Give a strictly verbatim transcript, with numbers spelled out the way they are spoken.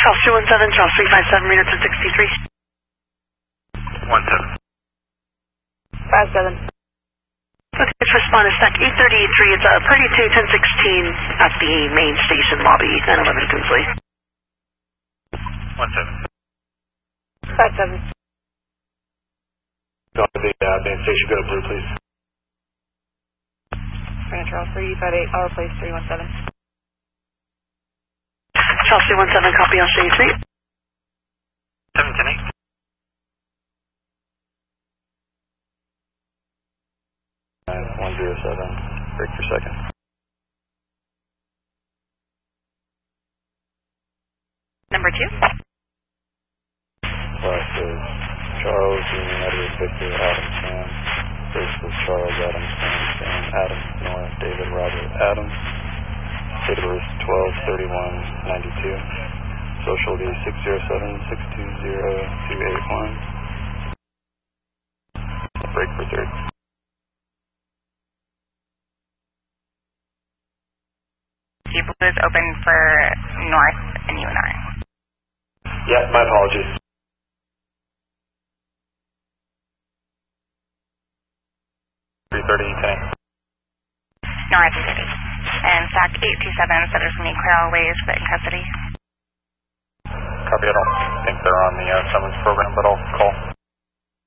Charles two one seven, Charles three five seven, Reno ten sixty-three. one seven. five seven. Okay, it's respond to stack eight thirty-three. It's uh, party two ten sixteen at the main station lobby, nine eleven Kinsley. one seven. five seven. Go to the uh, main station, go to blue, please. Reno Charles three five eight, I'll replace three one seven. Charles two one seven, copy on stage three. seven ten eight. one zero seven, break for second. Number two. Last is Charles, Union Edward, Victor, Adam, Sam. First is Charles, Adam, Sam, Sam, Adam, Noah, David, Robert, Adam. Date of birth twelve thirty-one ninety-two. Social D six zero seven six two zero two eight one. Break for third. Blue is open for north and U N R. Yeah, my apologies. three thirty, ten. North City. And stack eight two seven said there's going to be clear all ways for in custody. Copy, I don't think they're on the uh, summons program, but I'll call.